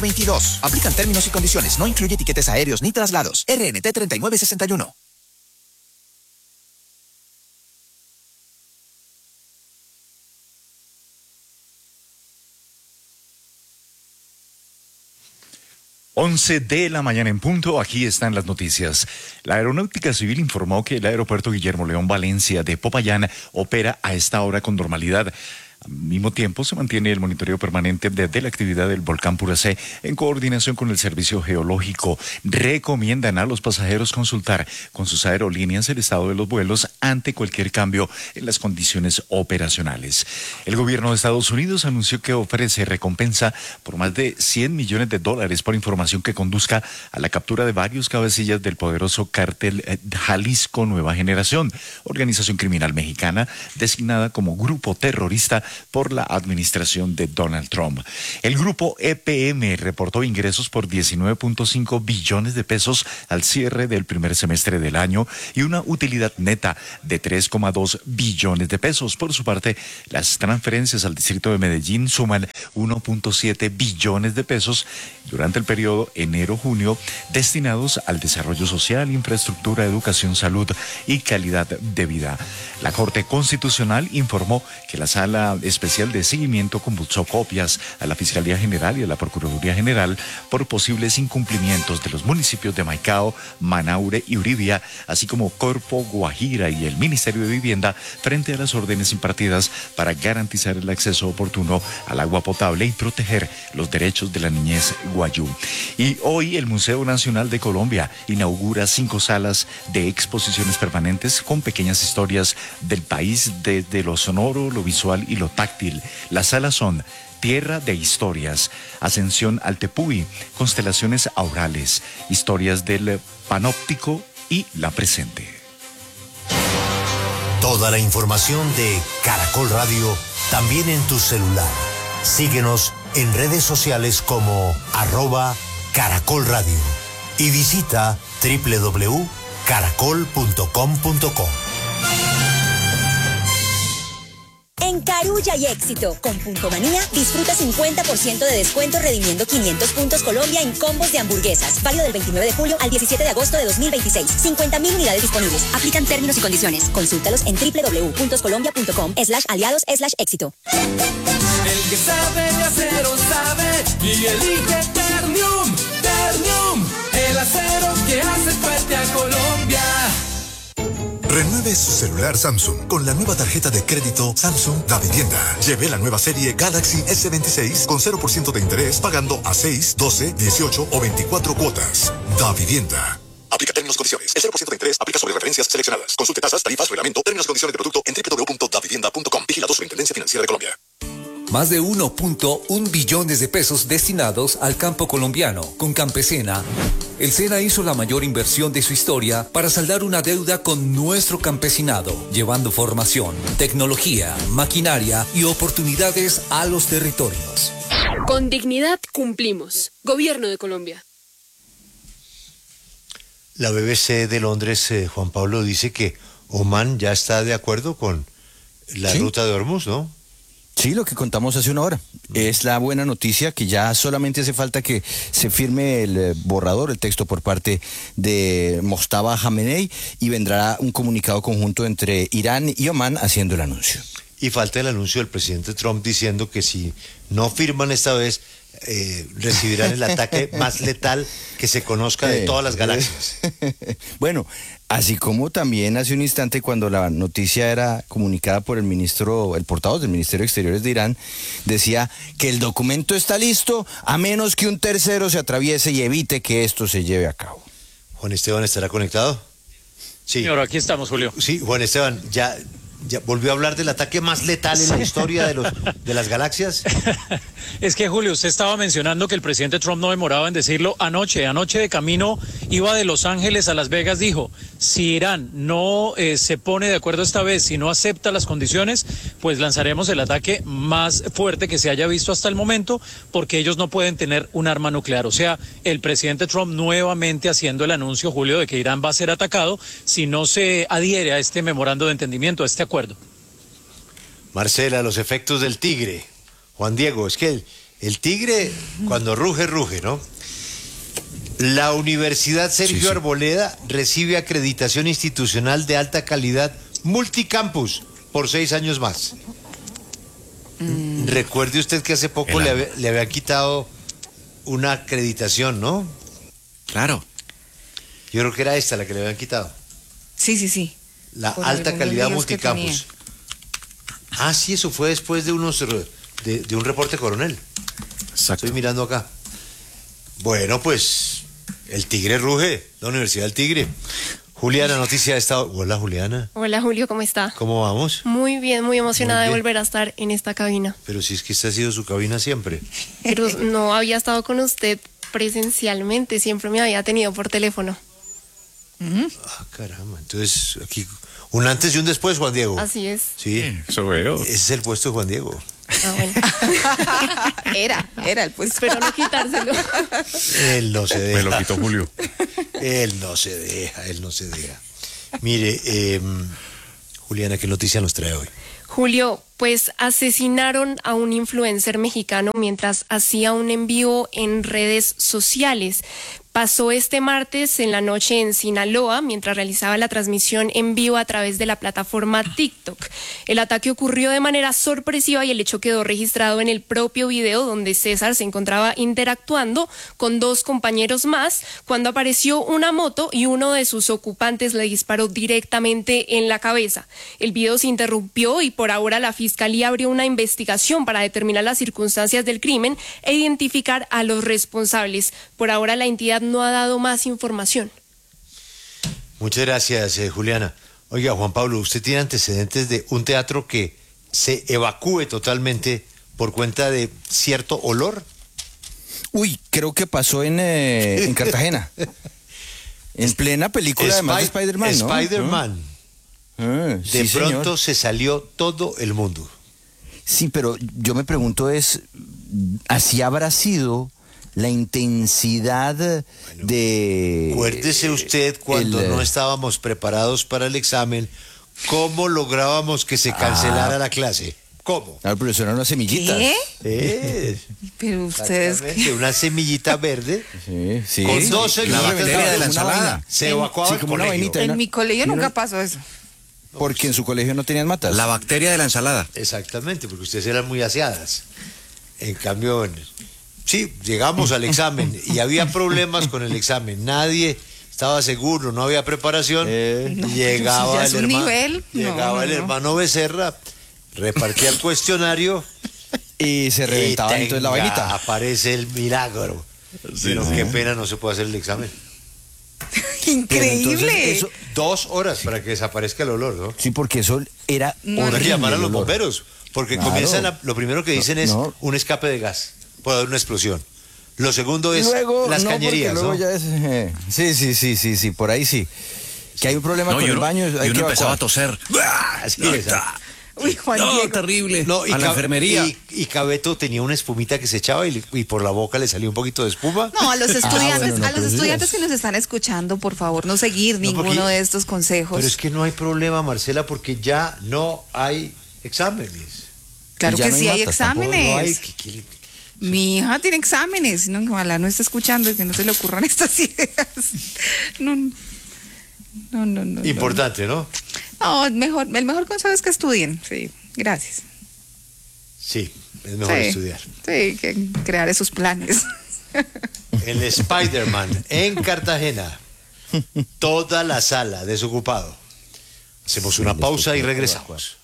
22. Aplican términos y condiciones. No incluye tiquetes aéreos ni traslados. RNT 3961. Once de la mañana en punto, aquí están las noticias. La Aeronáutica Civil informó que el aeropuerto Guillermo León Valencia de Popayán opera a esta hora con normalidad. Al mismo tiempo, se mantiene el monitoreo permanente de la actividad del volcán Puracé en coordinación con el Servicio Geológico. Recomiendan a los pasajeros consultar con sus aerolíneas el estado de los vuelos ante cualquier cambio en las condiciones operacionales. El gobierno de Estados Unidos anunció que ofrece recompensa por más de $100 millones por información que conduzca a la captura de varios cabecillas del poderoso cártel Jalisco Nueva Generación, organización criminal mexicana designada como grupo terrorista por la administración de Donald Trump. El grupo EPM reportó ingresos por 19.5 billones de pesos al cierre del primer semestre del año y una utilidad neta de 3,2 billones de pesos. Por su parte, las transferencias al distrito de Medellín suman 1.7 billones de pesos durante el periodo enero-junio destinados al desarrollo social, infraestructura, educación, salud y calidad de vida. La Corte Constitucional informó que la Sala Especial de Seguimiento compulsó copias a la Fiscalía General y a la Procuraduría General por posibles incumplimientos de los municipios de Maicao, Manaure y Uribia, así como Corpo, Guajira y el Ministerio de Vivienda frente a las órdenes impartidas para garantizar el acceso oportuno al agua potable y proteger los derechos de la niñez guayú. Y hoy el Museo Nacional de Colombia inaugura 5 salas de exposiciones permanentes con pequeñas historias del país desde lo sonoro, lo visual y lo táctil. Las salas son Tierra de Historias, Ascensión al Tepuy, Constelaciones Aurales, Historias del Panóptico y La Presente. Toda la información de Caracol Radio también en tu celular. Síguenos en redes sociales como @Caracol Radio y visita www.caracol.com.co. En Carulla y Éxito, con Punto Manía, disfruta 50% de descuento redimiendo 500 puntos Colombia en combos de hamburguesas. Válido del 29 de julio al 17 de agosto de 2026. 50.000 unidades disponibles. Aplican términos y condiciones. Consúltalos en www.colombia.com/aliados/éxito. El que sabe de acero sabe y elige Ternium. Ternium, el acero que hace fuerte a Colombia. Renueve su celular Samsung con la nueva tarjeta de crédito Samsung Da Vivienda. Lleve la nueva serie Galaxy S26 con 0% de interés pagando a 6, 12, 18 o 24 cuotas. Da Vivienda. Aplica términos y condiciones. El 0% de interés aplica sobre referencias seleccionadas. Consulte tasas, tarifas, reglamento, términos y condiciones de producto en www.davivienda.com. Vigilado Superintendencia Financiera de Colombia. Más de 1.1 billones de pesos destinados al campo colombiano. Con Campesina, el SENA hizo la mayor inversión de su historia para saldar una deuda con nuestro campesinado, llevando formación, tecnología, maquinaria y oportunidades a los territorios. Con dignidad cumplimos. Gobierno de Colombia. La BBC de Londres, Juan Pablo, dice que Oman ya está de acuerdo con la ruta de Hormuz, ¿no? Sí, lo que contamos hace una hora. Es la buena noticia que ya solamente hace falta que se firme el borrador, el texto por parte de Mojtaba Khamenei y vendrá un comunicado conjunto entre Irán y Omán haciendo el anuncio. Y falta el anuncio del presidente Trump diciendo que si no firman esta vez, recibirán el ataque más letal que se conozca de todas las galaxias. Bueno, así como también hace un instante cuando la noticia era comunicada por el portavoz del Ministerio de Exteriores de Irán, decía que el documento está listo a menos que un tercero se atraviese y evite que esto se lleve a cabo. Juan Esteban, ¿estará conectado? Sí. Señor, aquí estamos, Julio. Sí, Juan Esteban, ya volvió a hablar del ataque más letal en la historia de las galaxias. Es que, Julio, usted estaba mencionando que el presidente Trump no demoraba en decirlo anoche de camino, iba de Los Ángeles a Las Vegas, dijo, si Irán no se pone de acuerdo esta vez, si no acepta las condiciones, pues lanzaremos el ataque más fuerte que se haya visto hasta el momento, porque ellos no pueden tener un arma nuclear. O sea, el presidente Trump nuevamente haciendo el anuncio, Julio, de que Irán va a ser atacado si no se adhiere a este memorando de entendimiento, a este acuerdo. Marcela, los efectos del tigre. Juan Diego, es que El tigre, cuando ruge, ruge, ¿no? La Universidad Sergio Arboleda recibe acreditación institucional de alta calidad multicampus por 6 años más. Recuerde usted que hace poco le habían quitado una acreditación, ¿no? Claro. Yo creo que era esta la que le habían quitado. Sí. La Por alta calidad multicampus. multicampus. Sí, eso fue después de de un reporte coronel. Exacto. Estoy mirando acá. Bueno, pues el tigre ruge, la Universidad del Tigre. Juliana, noticia de estado. Hola, Juliana. Hola, Julio, ¿cómo está? ¿Cómo vamos? Muy bien, muy emocionada Muy bien. de volver a estar en esta cabina. Pero si es que esta ha sido su cabina siempre. Pero no había estado con usted presencialmente, siempre me había tenido por teléfono. Caramba. Entonces, aquí, un antes y un después, Juan Diego. Así es. Sí, eso veo. Ese es el puesto de Juan Diego. Bueno. Era el puesto. Espero no quitárselo. Él no se deja. Me lo quitó Julio. Él no se deja. Mire, Juliana, ¿qué noticia nos trae hoy? Julio, pues asesinaron a un influencer mexicano mientras hacía un envío en redes sociales. Pasó este martes en la noche en Sinaloa mientras realizaba la transmisión en vivo a través de la plataforma TikTok. El ataque ocurrió de manera sorpresiva y el hecho quedó registrado en el propio video donde César se encontraba interactuando con 2 compañeros más cuando apareció una moto y uno de sus ocupantes le disparó directamente en la cabeza. El video se interrumpió y por ahora la Fiscalía abrió una investigación para determinar las circunstancias del crimen e identificar a los responsables. Por ahora la entidad no ha dado más información. Muchas gracias, Juliana. Oiga, Juan Pablo, ¿usted tiene antecedentes de un teatro que se evacúe totalmente por cuenta de cierto olor? Uy, creo que pasó en Cartagena. En plena película además de Spider-Man, ¿no? Spider-Man. De pronto se salió todo el mundo. Sí, pero yo me pregunto ¿así habrá sido la intensidad de... Acuérdese usted cuando no estábamos preparados para el examen, ¿cómo lográbamos que se cancelara la clase? ¿Cómo? Pero eso eran unas semillitas. ¿Qué? Pero ustedes... Una semillita verde sí, con 2 semillitas. La bacteria de la ensalada. Se evacuaba como una vainita. En mi colegio nunca pasó eso. Porque en su colegio no tenían matas. La bacteria de la ensalada. Exactamente, porque ustedes eran muy aseadas. En cambio, sí, llegamos al examen y había problemas con el examen. Nadie estaba seguro, no había preparación. Llegaba el hermano Becerra, repartía el cuestionario y se reventaba entonces la vainita. Aparece el milagro. Pero qué pena, no se puede hacer el examen. Increíble. Eso, 2 horas para que desaparezca el olor, ¿no? Sí, porque eso era horrible. Hay que llamar a los bomberos, porque comienzan lo primero que dicen es un escape de gas, puede haber una explosión. Lo segundo es las cañerías, ¿no? Ya es, sí, por ahí sí. Que hay un problema con el baño. Y uno empezaba a toser. Uy, Juan Diego. Terrible. Y a la enfermería. Y Cabeto tenía una espumita que se echaba y por la boca le salía un poquito de espuma. No, a los estudiantes que nos están escuchando, por favor, no seguir ninguno de estos consejos. Pero es que no hay problema, Marcela, porque ya no hay exámenes. Claro que sí hay exámenes. No hay, Mi hija tiene exámenes, no, ojalá no esté escuchando y que no se le ocurran estas ideas. No. Importante, ¿no? No, el mejor consejo es que estudien, sí, gracias. Sí, es mejor estudiar. Sí, que crear esos planes. El Spider-Man en Cartagena, toda la sala desocupado. Hacemos una pausa y regresamos.